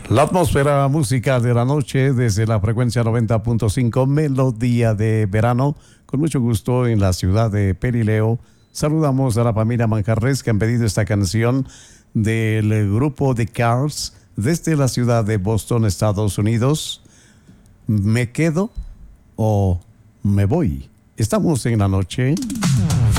La atmósfera musical de la noche desde la frecuencia 90.5 Melodía de Verano. Con mucho gusto en la ciudad de Perileo. Saludamos a la familia Manjarres que han pedido esta canción del grupo The Cars desde la ciudad de Boston, Estados Unidos. ¿Me quedo o me voy? Estamos en la noche.